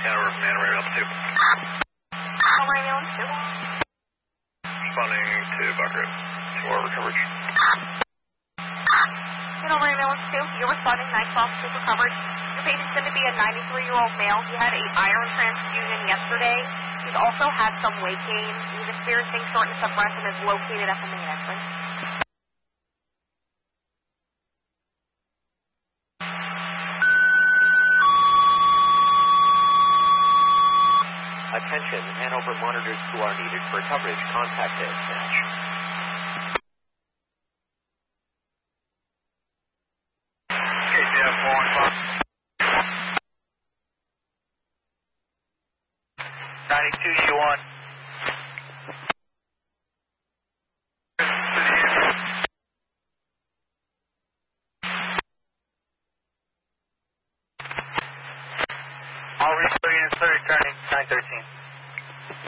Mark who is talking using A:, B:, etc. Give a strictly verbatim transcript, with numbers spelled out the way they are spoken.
A: over command, right on two.
B: Over ambulance two.
A: Responding to Buckroot. Two over coverage.
B: Get over ambulance two. You're responding nine twelve super coverage. Your patient's going to be a ninety-three-year-old male. He had a iron transfusion yesterday. He's also had some weight gain. He's experiencing shortness of breath and is located at the main entrance.
C: Attention, Hanover monitors who are needed for coverage. Contact dispatch.
A: K C F four one five. ninety-two U one. All returning, returning nine thirteen.